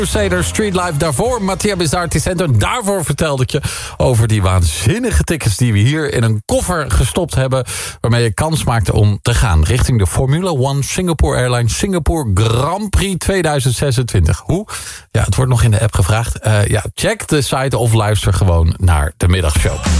Crusader, Street Life. Daarvoor Mattia Bizarti Center. Daarvoor vertelde ik je over die waanzinnige tickets die we hier in een koffer gestopt hebben. Waarmee je kans maakte om te gaan richting de Formula 1 Singapore Airlines Singapore Grand Prix 2026. Hoe? Ja, het wordt nog in de app gevraagd. Check de site of luister gewoon naar de middagshow.